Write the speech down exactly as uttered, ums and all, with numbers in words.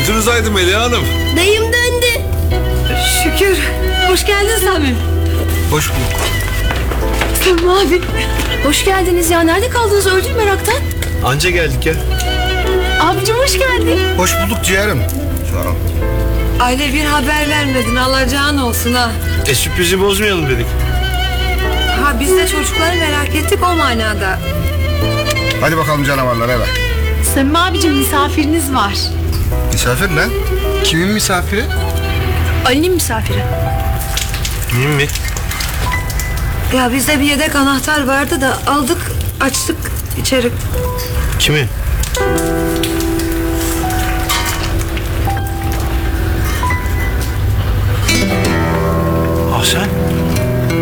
Götünüz aydın Melih Hanım. Dayım döndü. Şükür. Hoş geldin Samim. Hoş bulduk. Samim abi. Hoş geldiniz ya. Nerede kaldınız? Öldüm meraktan. Anca geldik ya. Abicim hoş geldin. Hoş bulduk ciğerim. Sağ ol. Aile bir haber vermedin. Alacağın olsun ha. E sürprizi bozmayalım dedik. Ha biz de çocukları merak ettik o manada. Hadi bakalım canavarlar eve. Samim abicim misafiriniz var. Misafir ne? Kimin misafiri? Ali'nin misafiri. Kimin mi? Ya bizde bir yedek anahtar vardı da aldık açtık içeri. Kimi? Ah sen?